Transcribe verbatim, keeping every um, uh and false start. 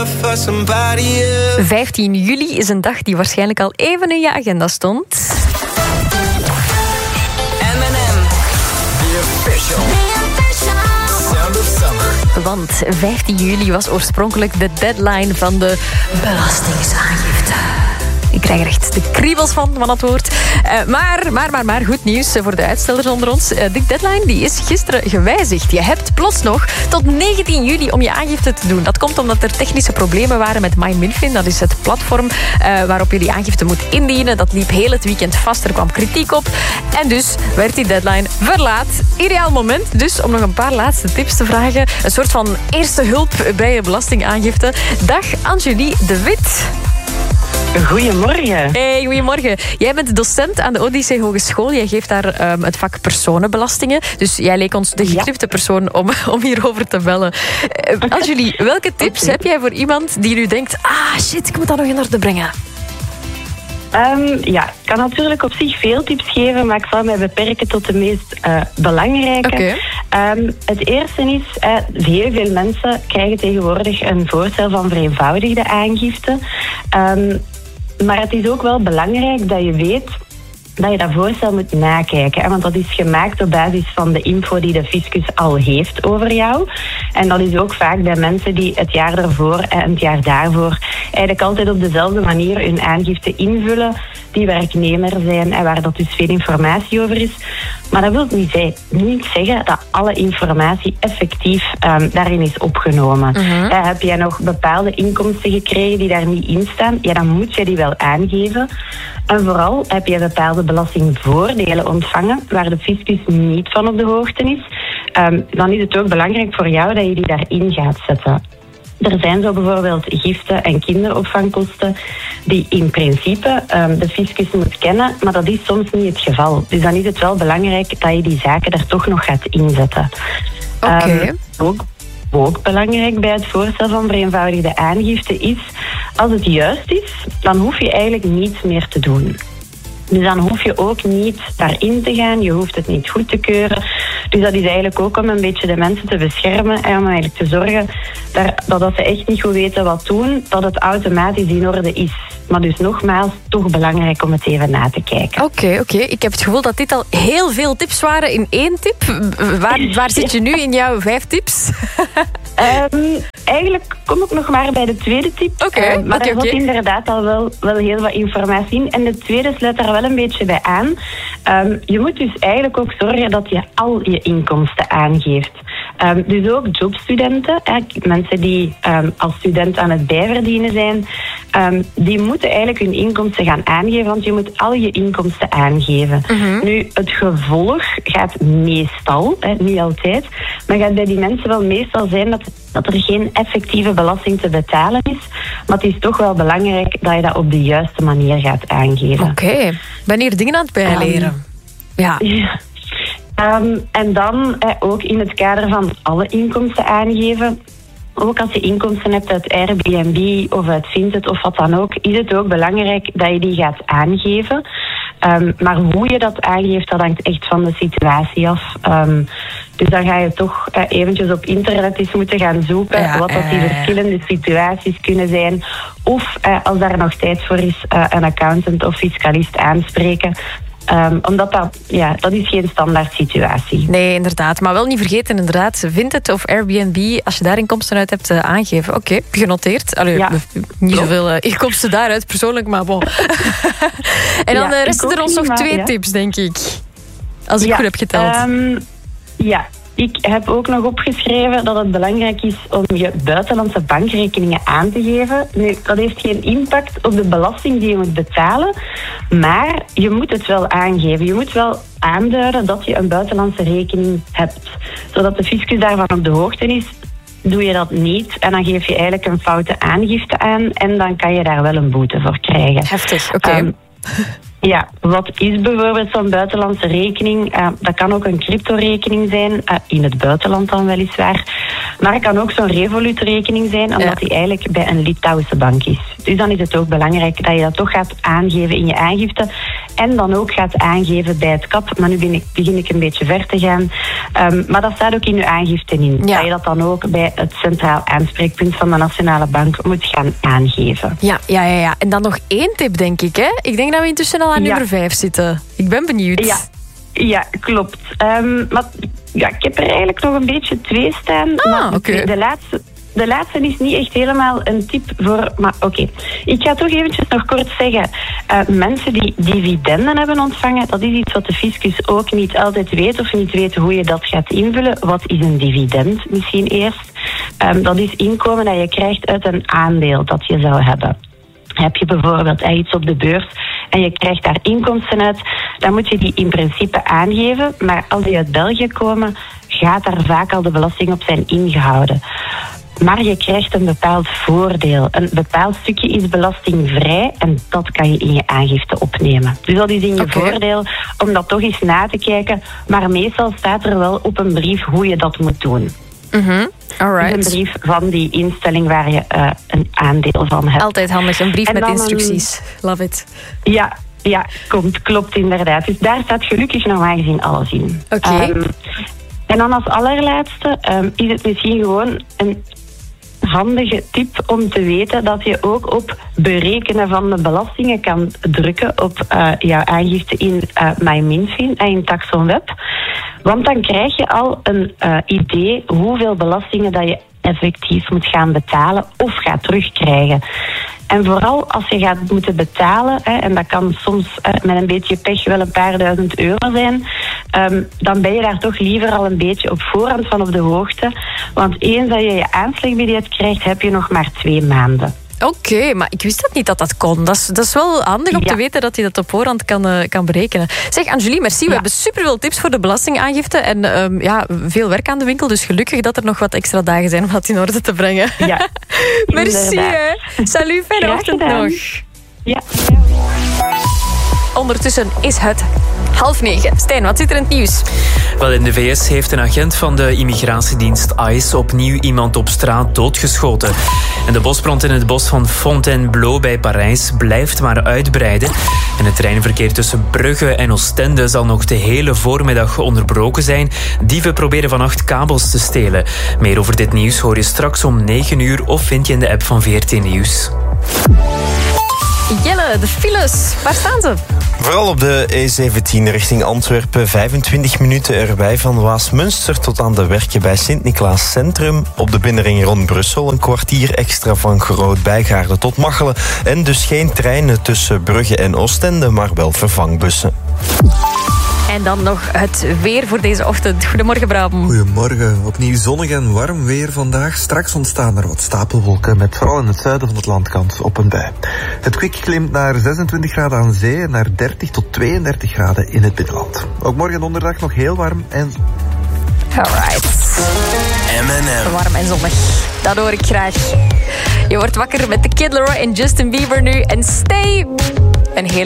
love for somebody else. vijftien juli is een dag die waarschijnlijk al even in je agenda stond. Eminem, the official sound of summer. Want vijftien juli was oorspronkelijk de deadline van de belastingaangifte. Ik krijg er echt de kriebels van, van het woord. Uh, maar, maar, maar, maar, goed nieuws voor de uitstellers onder ons. Uh, die deadline die is gisteren gewijzigd. Je hebt plots nog tot negentien juli om je aangifte te doen. Dat komt omdat er technische problemen waren met MyMinfin. Dat is het platform uh, waarop je die aangifte moet indienen. Dat liep heel het weekend vast. Er kwam kritiek op. En dus werd die deadline verlaat. Ideaal moment dus om nog een paar laatste tips te vragen. Een soort van eerste hulp bij je belastingaangifte. Dag Angelie de Wit. Goedemorgen. Hey, goedemorgen. Jij bent docent aan de Odyssee Hogeschool. Jij geeft daar um, het vak personenbelastingen. Dus jij leek ons de geschrifte persoon om, om hierover te bellen. Uh, Angelie, welke tips okay. heb jij voor iemand die nu denkt... Ah, shit, ik moet dat nog in orde brengen? Um, ja, ik kan natuurlijk op zich veel tips geven, maar ik zal mij beperken tot de meest uh, belangrijke. Okay. Um, het eerste is, uh, heel veel mensen krijgen tegenwoordig een voorstel van vereenvoudigde aangifte. Um, maar het is ook wel belangrijk dat je weet dat je dat voorstel moet nakijken. Hè? Want dat is gemaakt op basis van de info die de fiscus al heeft over jou. En dat is ook vaak bij mensen die het jaar ervoor en het jaar daarvoor eigenlijk altijd op dezelfde manier hun aangifte invullen, die werknemer zijn en waar dat dus veel informatie over is. Maar dat wil niet, niet zeggen dat alle informatie effectief um, daarin is opgenomen. Uh-huh. Uh, heb jij nog bepaalde inkomsten gekregen die daar niet in staan? Ja, dan moet je die wel aangeven. En vooral heb je bepaalde belastingvoordelen ontvangen waar de fiscus niet van op de hoogte is. Um, dan is het ook belangrijk voor jou dat je die daarin gaat zetten. Er zijn zo bijvoorbeeld giften en kinderopvangkosten die in principe um, de fiscus moet kennen, maar dat is soms niet het geval. Dus dan is het wel belangrijk dat je die zaken er toch nog gaat inzetten. Oké. Okay. Um, ook, ook belangrijk bij het voorstel van vereenvoudigde aangifte is, als het juist is, dan hoef je eigenlijk niets meer te doen. Dus dan hoef je ook niet daarin te gaan, je hoeft het niet goed te keuren. Dus dat is eigenlijk ook om een beetje de mensen te beschermen en om eigenlijk te zorgen dat, dat ze echt niet goed weten wat doen, dat het automatisch in orde is. Maar dus nogmaals, toch belangrijk om het even na te kijken. Oké, okay, oké. Okay. Ik heb het gevoel dat dit al heel veel tips waren in één tip. Waar, waar zit je nu in jouw vijf tips? um, eigenlijk kom ik nog maar bij de tweede tip. Oké, okay, uh, maar okay, er zit okay. inderdaad al wel, wel heel wat informatie in. En de tweede sluit daar wel een beetje bij aan. Um, je moet dus eigenlijk ook zorgen dat je al je inkomsten aangeeft. Um, dus ook jobstudenten, hè, mensen die um, als student aan het bijverdienen zijn, um, die moeten eigenlijk hun inkomsten gaan aangeven, want je moet al je inkomsten aangeven. Uh-huh. Nu, het gevolg gaat meestal, hè, niet altijd, maar gaat bij die mensen wel meestal zijn dat, dat er geen effectieve belasting te betalen is. Maar het is toch wel belangrijk dat je dat op de juiste manier gaat aangeven. Oké, okay. Ik ben hier dingen aan het bijleren. Um, ja. ja. Um, en dan eh, ook in het kader van alle inkomsten aangeven. Ook als je inkomsten hebt uit Airbnb of uit Vinted of wat dan ook, is het ook belangrijk dat je die gaat aangeven. Um, maar hoe je dat aangeeft, dat hangt echt van de situatie af. Um, dus dan ga je toch uh, eventjes op internet eens moeten gaan zoeken ja, wat dat die uh, verschillende situaties kunnen zijn. Of uh, als daar nog tijd voor is, uh, een accountant of fiscalist aanspreken. Um, omdat dat, ja, dat is geen standaard situatie. Nee, inderdaad. Maar wel niet vergeten, inderdaad, Vinted of Airbnb, als je daar inkomsten uit hebt, uh, aangeven. Oké, okay, genoteerd. Allee, ja. Niet zoveel uh, inkomsten daaruit persoonlijk, maar bon. En dan ja, uh, resten er ons nog twee ja. tips, denk ik. Als ik ja, goed heb geteld. Um, ja. Ik heb ook nog opgeschreven dat het belangrijk is om je buitenlandse bankrekeningen aan te geven. Nu, dat heeft geen impact op de belasting die je moet betalen, maar je moet het wel aangeven. Je moet wel aanduiden dat je een buitenlandse rekening hebt, zodat de fiscus daarvan op de hoogte is. Doe je dat niet en dan geef je eigenlijk een foute aangifte aan en dan kan je daar wel een boete voor krijgen. Heftig, oké. Okay. Um, Ja, wat is bijvoorbeeld zo'n buitenlandse rekening? Uh, dat kan ook een cryptorekening zijn, uh, in het buitenland dan weliswaar. Maar het kan ook zo'n Revolut-rekening zijn, omdat ja. die eigenlijk bij een Litouwse bank is. Dus dan is het ook belangrijk dat je dat toch gaat aangeven in je aangifte. En dan ook gaat aangeven bij het kap. Maar nu begin ik, begin ik een beetje ver te gaan. Um, maar dat staat ook in uw aangifte in. Ja. Dat je dat dan ook bij het Centraal Aanspreekpunt van de Nationale Bank moet gaan aangeven. Ja, ja, ja, ja. En dan nog één tip, denk ik. Hè? Ik denk dat we intussen al aan ja. nummer vijf zitten. Ik ben benieuwd. Ja, ja klopt. Um, maar ja, ik heb er eigenlijk nog een beetje twee staan. Ah, maar oké. Okay. De laatste... De laatste is niet echt helemaal een tip voor... Maar oké, okay. Ik ga toch eventjes nog kort zeggen. Uh, mensen die dividenden hebben ontvangen, dat is iets wat de fiscus ook niet altijd weet of niet weet hoe je dat gaat invullen. Wat is een dividend misschien eerst? Um, dat is inkomen dat je krijgt uit een aandeel dat je zou hebben. Heb je bijvoorbeeld iets op de beurs en je krijgt daar inkomsten uit, dan moet je die in principe aangeven. Maar als die uit België komen, gaat daar vaak al de belasting op zijn ingehouden. Maar je krijgt een bepaald voordeel. Een bepaald stukje is belastingvrij en dat kan je in je aangifte opnemen. Dus dat is in je okay. voordeel om dat toch eens na te kijken. Maar meestal staat er wel op een brief hoe je dat moet doen. Mm-hmm. Alright. Dus een brief van die instelling waar je uh, een aandeel van hebt. Altijd handig, een brief en met instructies. Een... Love it. Ja, ja komt, klopt inderdaad. Dus daar staat gelukkig normaal gezien alles in. Oké. Okay. Um, en dan als allerlaatste um, is het misschien gewoon een handige tip om te weten dat je ook op berekenen van de belastingen kan drukken op uh, jouw aangifte in uh, MyMinFin en in TaxonWeb. Want dan krijg je al een uh, idee hoeveel belastingen dat je effectief moet gaan betalen of gaat terugkrijgen. En vooral als je gaat moeten betalen, hè, en dat kan soms hè, met een beetje pech wel een paar duizend euro zijn, um, dan ben je daar toch liever al een beetje op voorhand van op de hoogte. Want eens dat je je aanslagbiljet krijgt, heb je nog maar twee maanden. Oké, okay, maar ik wist dat niet dat dat kon. Dat is, dat is wel handig om ja. te weten dat je dat op voorhand kan, uh, kan berekenen. Zeg, Angelie, merci. We ja. hebben superveel tips voor de belastingaangifte. En um, ja, veel werk aan de winkel. Dus gelukkig dat er nog wat extra dagen zijn om dat in orde te brengen. Ja, merci, hè. Salut, fijne ochtend nog. Ja. Ondertussen is het half negen. Stijn, wat zit er in het nieuws? Wel, in de V S heeft een agent van de immigratiedienst ICE opnieuw iemand op straat doodgeschoten. En de bosbrand in het bos van Fontainebleau bij Parijs blijft maar uitbreiden. En het treinverkeer tussen Brugge en Oostende zal nog de hele voormiddag onderbroken zijn. Dieven proberen vannacht kabels te stelen. Meer over dit nieuws hoor je straks om negen uur of vind je in de app van V R T Nieuws. Jelle, de files, waar staan ze? Vooral op de E zeventien richting Antwerpen. vijfentwintig minuten erbij van Waasmunster tot aan de Werken bij Sint-Niklaas Centrum. Op de binnenring rond Brussel een kwartier extra van Groot-Bijgaarden tot Machelen. En dus geen treinen tussen Brugge en Oostende, maar wel vervangbussen. En dan nog het weer voor deze ochtend. Goedemorgen, Bram. Goedemorgen. Opnieuw zonnig en warm weer vandaag. Straks ontstaan er wat stapelwolken, met vooral in het zuiden van het land kans op een bui. Het kwik klimt naar zesentwintig graden aan zee en naar dertig tot tweeëndertig graden in het binnenland. Ook morgen donderdag nog heel warm en... Alright. M en M. Warm en zonnig. Dat hoor ik graag. Je wordt wakker met de Kid Laroi en Justin Bieber nu. En Stay. Een hele